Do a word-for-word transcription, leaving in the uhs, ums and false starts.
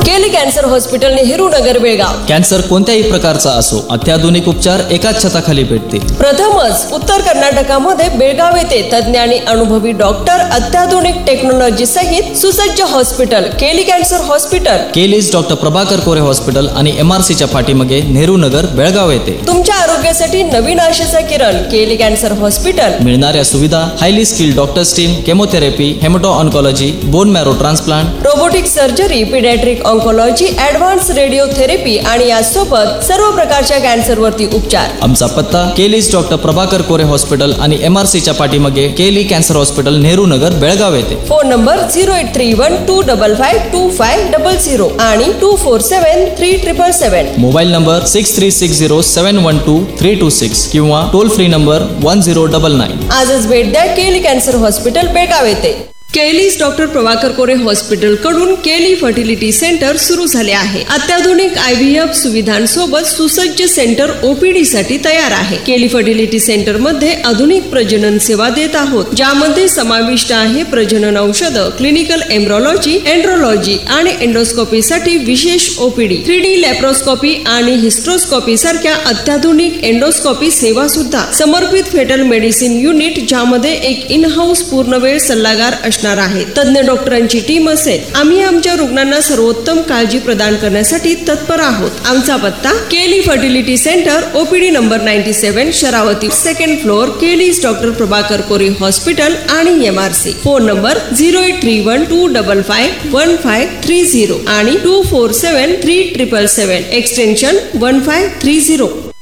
केली cancer hospital, Nehru Nagar, Belgaum. Cancer कोणत्याही प्रकारचा असो, अत्याधुनिक उपचार एकाच छताखाली भेटतील. प्रथमच उत्तर कर्नाटकामध्ये बेळगाव येथे तज्ञ आणि अनुभवी डॉक्टर, अत्याधुनिक टेक्नॉलॉजी सहित सुसज्ज हॉस्पिटल केली कॅन्सर हॉस्पिटल. केलीज डॉक्टर प्रभाकर कोरे हॉस्पिटल आणि एमआरसीच्या पाठीमागे नेहरू नगर, बेळगाव येथे. तुमच्या आरोग्यासाठी नवीन आशेचा किरण केली कॅन्सर हॉस्पिटल. मिळणाऱ्या सुविधा: highly skilled doctors team, chemotherapy, हेमॅटो oncology, bone marrow transplant, robotic surgery, paediatric oncology, advance radiotherapy आणि यासोबत सर्व प्रकारच्या कॅन्सरवरती उपचार. आमचा पत्ता: केलीज डॉक्टर प्रभाकर कोरे हॉस्पिटल आणि एमआरसीच्या पाठीमागे केली कॅन्सर हॉस्पिटल, नेहरू नगर, बेळगाव येथे. Phone number zero eight three one two double five to five double zero आणि to four seven three triple seven. Mobile number six three six zero seven one two three to six किंवा toll free number one zero double nine. आजच भेट द्या केली cancer hospital, Belgaum येथे. केलीस doctor Prabhakar कोरे hospital कडून केली फर्टिलिटी सेंटर सुरू झाले आहे. अत्याधुनिक आय व्ही एफ सुविधांसोबत सुसज्ज सेंटर ओपीडी साठी तयार आहे. केली फर्टिलिटी सेंटर मध्ये आधुनिक प्रजनन सेवा देत आहोत, ज्यामध्ये समाविष्ट आहे प्रजनन औषध, क्लिनिकल एम्ब्रोलॉजी, एंड्रोलॉजी आणि एंडोस्कोपी साठी विशेष ओपीडी, थ्री डी लॅप्रोस्कोपी आणि हिस्ट्रोस्कोपी सारख्या अत्याधुनिक एंडोस्कोपी सेवा सुद्धा. समर्पित फेटल मेडिसिन युनिट, ज्यामध्ये एक इन हाऊस पूर्णवेळ सल्लागार असणार आहे. तज्ञ डॉक्टरांची टीम असेल. आम्ही आमच्या रुग्णांना सर्वोत्तम काळजी प्रदान करण्यासाठी तत्पर आहोत. आमचा पत्ता: केली fertility centre, OPD number ninety सेवन, Sharavati, second floor, केलीज doctor Prabhakar कोरे हॉस्पिटल आणि MRC. Phone number zero eight three one two double five one five three zero आणि to four seven three triple seven, extension one five three zero.